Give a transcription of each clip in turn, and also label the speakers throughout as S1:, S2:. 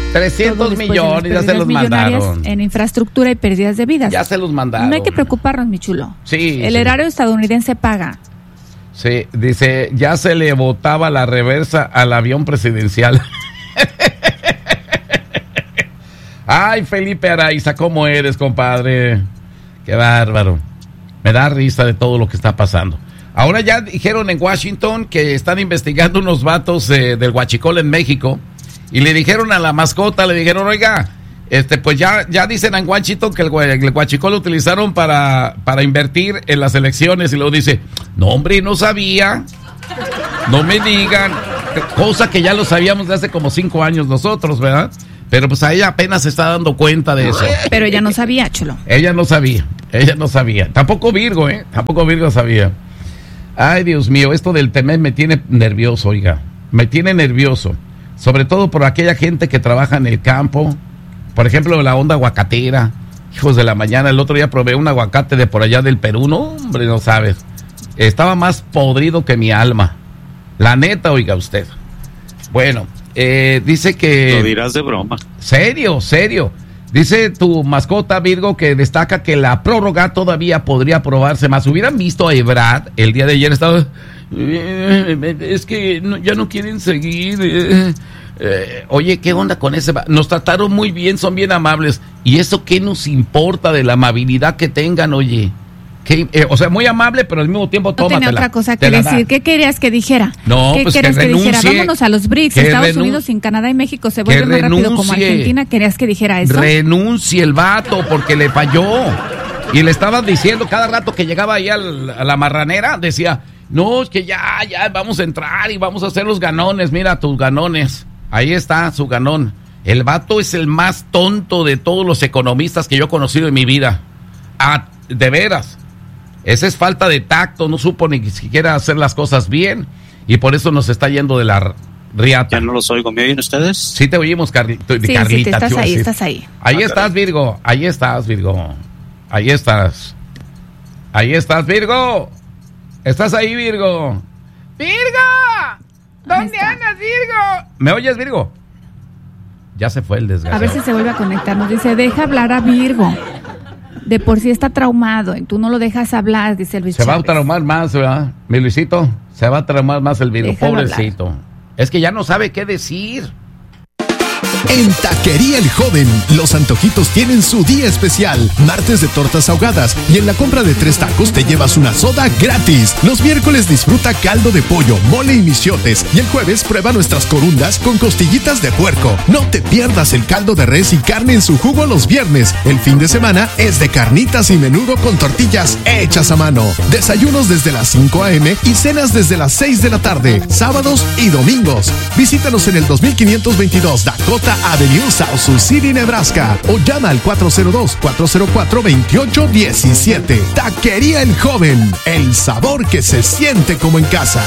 S1: 300 millones, ya se los mandaron.
S2: En infraestructura y pérdidas de vidas.
S1: Ya se los mandaron.
S2: No hay que preocuparnos, mi chulo.
S1: Sí.
S2: El erario estadounidense paga.
S1: Sí, dice, ya se le botaba la reversa al avión presidencial. Ay, Felipe Araiza, ¿cómo eres, compadre? Qué bárbaro. Me da risa de todo lo que está pasando. Ahora ya dijeron en Washington que están investigando unos vatos del huachicol en México. Y le dijeron a la mascota, le dijeron, oiga, pues ya dicen en Washington que el huachicol lo utilizaron para invertir en las elecciones. Y luego dice, no, hombre, no sabía. No me digan. Cosa que ya lo sabíamos de hace como 5 años nosotros, ¿verdad? Pero pues a ella apenas se está dando cuenta de eso.
S2: Pero ella no sabía, chulo.
S1: Ella no sabía. Tampoco Virgo, Tampoco Virgo sabía. Ay, Dios mío, esto del TEMEC me tiene nervioso, oiga. Me tiene nervioso. Sobre todo por aquella gente que trabaja en el campo. Por ejemplo, la onda aguacatera. Hijos de la mañana, el otro día probé un aguacate de por allá del Perú. No, hombre, no sabes. Estaba más podrido que mi alma. La neta, oiga usted. Bueno, dice que...
S3: Lo dirás de broma.
S1: Serio. Dice tu mascota, Virgo, que destaca que la prórroga todavía podría aprobarse más. Hubieran visto a Ebrard el día de ayer, estaba... es que ya no quieren seguir. Oye, ¿qué onda con ese? Nos trataron muy bien, son bien amables. ¿Y eso qué nos importa de la amabilidad que tengan, oye? O sea, muy amable, pero al mismo tiempo tómatela.
S2: No tenía otra cosa que decir. ¿Qué querías que dijera?
S1: No,
S2: ¿Qué
S1: pues
S2: querías que dijera? Vámonos a los BRICS, Estados Unidos sin Canadá y México se vuelve más rápido como Argentina. ¿Querías que dijera eso?
S1: Renuncie el vato porque le falló. Y le estaban diciendo cada rato que llegaba ahí a la marranera, decía, no, es que ya vamos a entrar y vamos a hacer los ganones. Mira tus ganones. Ahí está su ganón. El vato es el más tonto de todos los economistas que yo he conocido en mi vida. De veras. Esa es falta de tacto, no supo ni siquiera hacer las cosas bien y por eso nos está yendo de la riata.
S3: Ya no los oigo, ¿me oyen ustedes?
S1: Sí te oímos, Carlita.
S2: Sí, estás ahí.
S1: Ahí estás, Virgo. Ahí estás, Virgo. ¿Estás ahí, Virgo? ¡Virgo! ¿Dónde andas, Virgo? ¿Me oyes, Virgo? Ya se fue el desgraciado.
S2: A ver si se vuelve a conectar. Nos dice, deja hablar a Virgo. De por sí está traumado y tú no lo dejas hablar, dice Luis.
S1: Se va a traumar más, ¿verdad? Mi Luisito, se va a traumar más el Virgo, pobrecito. Hablar. Es que ya no sabe qué decir.
S4: En Taquería El Joven, los antojitos tienen su día especial. Martes de tortas ahogadas y en la compra de 3 tacos te llevas una soda gratis. Los miércoles disfruta caldo de pollo, mole y michiotes. Y el jueves prueba nuestras corundas con costillitas de puerco. No te pierdas el caldo de res y carne en su jugo los viernes. El fin de semana es de carnitas y menudo con tortillas hechas a mano. Desayunos desde las 5 a.m. y cenas desde las 6 de la tarde, sábados y domingos. Visítanos en el 2522 Dakota Avenue, South Sioux City, Nebraska, o llama al 402-404-2817. Taquería El Joven, el sabor que se siente como en casa.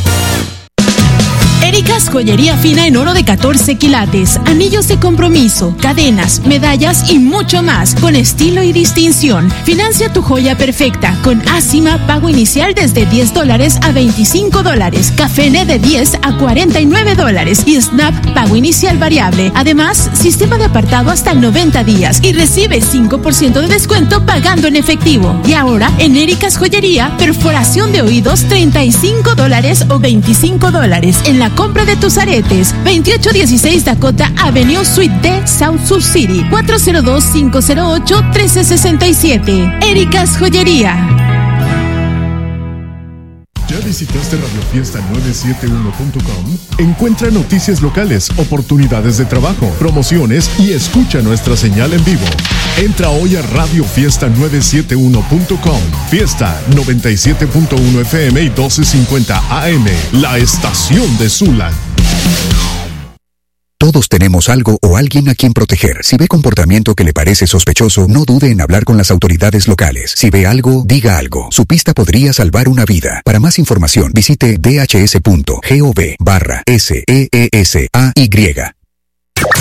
S5: Erika's Joyería Fina en oro de 14 quilates, anillos de compromiso, cadenas, medallas y mucho más, con estilo y distinción. Financia tu joya perfecta con Acima, pago inicial desde $10 a $25, Cafene de $10 a $49 y Snap, pago inicial variable. Además, sistema de apartado hasta 90 días y recibe 5% de descuento pagando en efectivo. Y ahora, en Erika's Joyería, perforación de oídos $35 o $25 en la compra de tus aretes. 2816 Dakota Avenue Suite D, South Sioux City. 402-508-1367. Erika's Joyería.
S4: ¿Ya visitaste radiofiesta971.com? Encuentra noticias locales, oportunidades de trabajo, promociones y escucha nuestra señal en vivo. Entra hoy a radiofiesta971.com. Fiesta 97.1 FM y 1250 AM. La estación de Zulan.
S6: Todos tenemos algo o alguien a quien proteger. Si ve comportamiento que le parece sospechoso, no dude en hablar con las autoridades locales. Si ve algo, diga algo. Su pista podría salvar una vida. Para más información, visite dhs.gov/SEESAY.